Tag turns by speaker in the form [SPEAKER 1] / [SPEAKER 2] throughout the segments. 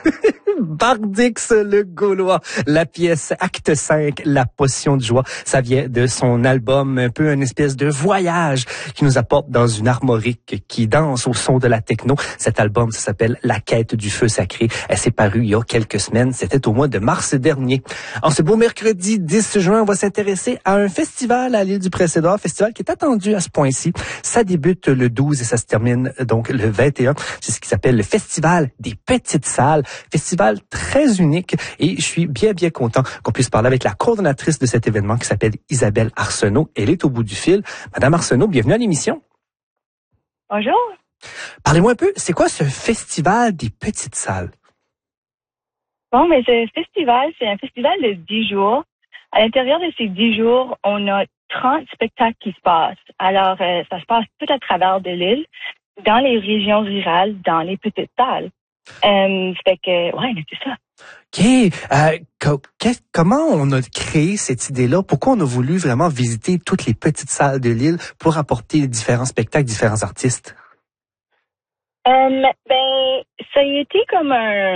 [SPEAKER 1] Bardix le Gaulois, la pièce Acte 5, La potion de joie. Ça vient de son album, un peu une espèce de voyage qui nous apporte dans une armorique qui danse au son de la techno. Cet album, ça s'appelle La quête du feu sacré. Elle s'est parue il y a quelques semaines. C'était au mois de mars dernier. En ce beau mercredi 10 juin, on va s'intéresser à un festival à l'île du Prince-Édouard, festival qui est attendu à ce point-ci. Ça débute le 12 et ça se termine donc le 21. C'est ce qui s'appelle le Festival des petites salles. Festival très unique et je suis bien content qu'on puisse parler avec la coordonnatrice de cet événement qui s'appelle Isabelle Arsenault. Elle est au bout du fil. Madame Arsenault, bienvenue à l'émission.
[SPEAKER 2] Bonjour.
[SPEAKER 1] Parlez-moi un peu, c'est quoi ce Festival des petites salles?
[SPEAKER 2] Bon, mais ce festival, c'est un festival de 10 jours. À l'intérieur de ces 10 jours, on a 30 spectacles qui se passent. Alors, ça se passe tout à travers de l'île, dans les régions rurales, dans les petites salles. Fait que, ouais, c'est ça.
[SPEAKER 1] OK. Comment on a créé cette idée-là? Pourquoi on a voulu vraiment visiter toutes les petites salles de l'île pour apporter différents spectacles, différents artistes?
[SPEAKER 2] Ben, ça a été comme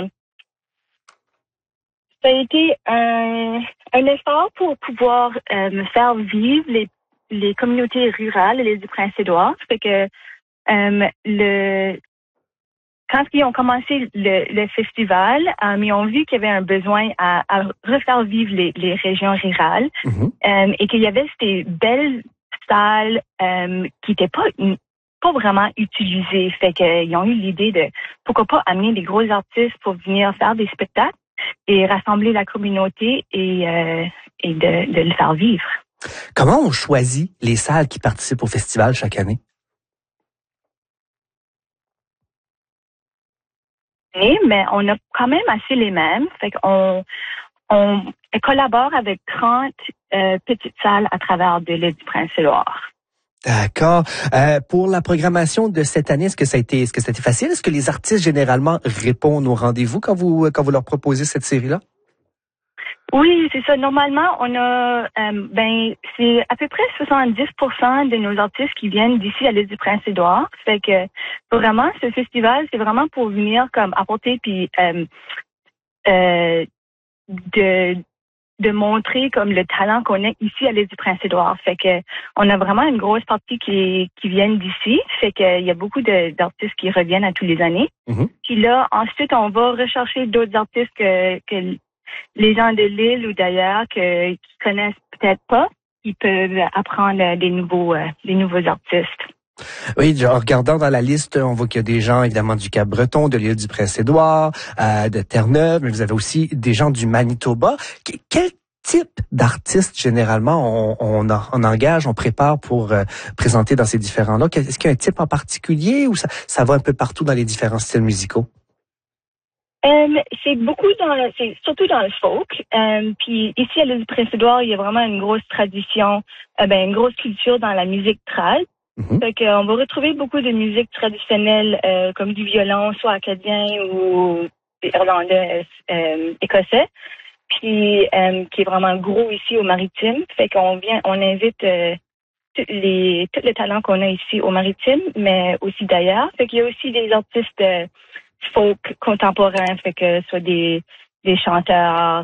[SPEAKER 2] un effort pour pouvoir faire vivre les communautés rurales à l'île du Prince-Édouard. Fait que quand ils ont commencé le festival, ils ont vu qu'il y avait un besoin à refaire vivre les régions rurales et qu'il y avait ces belles salles qui n'étaient pas vraiment utilisées. Fait qu'ils ont eu l'idée de pourquoi pas amener des gros artistes pour venir faire des spectacles et rassembler la communauté et de le faire vivre.
[SPEAKER 1] Comment on choisit les salles qui participent au festival chaque année?
[SPEAKER 2] Mais on a quand même assez les mêmes. Fait qu'on collabore avec 30 petites salles à travers de l'île du Prince-Édouard.
[SPEAKER 1] D'accord. Pour la programmation de cette année, est-ce que ça a été facile? Est-ce que les artistes généralement répondent aux rendez-vous quand vous leur proposez cette série-là?
[SPEAKER 2] Oui, c'est ça. Normalement, on a, c'est à peu près 70% de nos artistes qui viennent d'ici à l'île du Prince-Édouard. Fait que vraiment, ce festival, c'est vraiment pour venir comme apporter puis de montrer comme le talent qu'on a ici à l'île du Prince-Édouard. Fait que on a vraiment une grosse partie qui viennent d'ici. Fait que il y a beaucoup d'artistes qui reviennent à tous les années. Puis là, ensuite, on va rechercher d'autres artistes que les gens de l'île ou d'ailleurs qui connaissent peut-être pas, ils peuvent apprendre des nouveaux artistes.
[SPEAKER 1] Oui, en regardant dans la liste, on voit qu'il y a des gens évidemment du Cap-Breton, de l'île du Prince-Édouard, de Terre-Neuve, mais vous avez aussi des gens du Manitoba. Quel type d'artistes généralement on engage, on prépare pour présenter dans ces différents-là? Est-ce qu'il y a un type en particulier ou ça va un peu partout dans les différents styles musicaux?
[SPEAKER 2] C'est surtout dans le folk. Puis ici à l'île du Prince-Édouard, il y a vraiment une grosse tradition, une grosse culture dans la musique trad. Fait qu'on va retrouver beaucoup de musique traditionnelle comme du violon, soit acadien ou irlandais, écossais. Puis qui est vraiment gros ici au Maritime. Fait qu'on invite tout le talent qu'on a ici au Maritime, mais aussi d'ailleurs. Fait qu'il y a aussi des artistes folk contemporains, fait que soit des chanteurs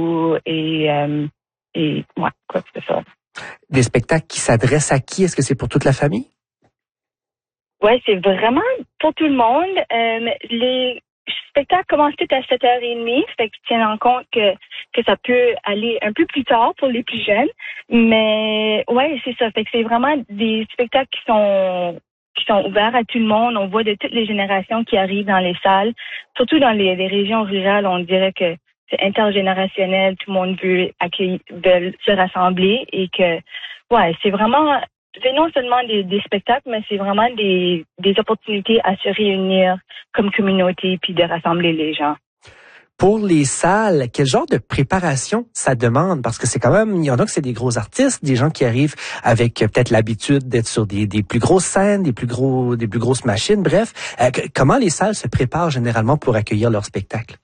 [SPEAKER 2] quoi que ce soit.
[SPEAKER 1] Des spectacles qui s'adressent à qui? Est-ce que c'est pour toute la famille?
[SPEAKER 2] Ouais, c'est vraiment pour tout le monde. Les spectacles commencent tous à 7h30, fait qu'ils tiennent en compte que ça peut aller un peu plus tard pour les plus jeunes. Mais ouais, c'est ça. Fait que c'est vraiment des spectacles qui sont ouverts à tout le monde. On voit de toutes les générations qui arrivent dans les salles. Surtout dans les régions rurales, on dirait que c'est intergénérationnel. Tout le monde veut se rassembler et que, ouais, c'est non seulement des spectacles, mais c'est vraiment des opportunités à se réunir comme communauté puis de rassembler les gens.
[SPEAKER 1] Pour les salles, quel genre de préparation ça demande? Parce que c'est quand même, il y en a que c'est des gros artistes, des gens qui arrivent avec peut-être l'habitude d'être sur des plus grosses scènes, des plus grosses machines, bref. Comment les salles se préparent généralement pour accueillir leurs spectacles?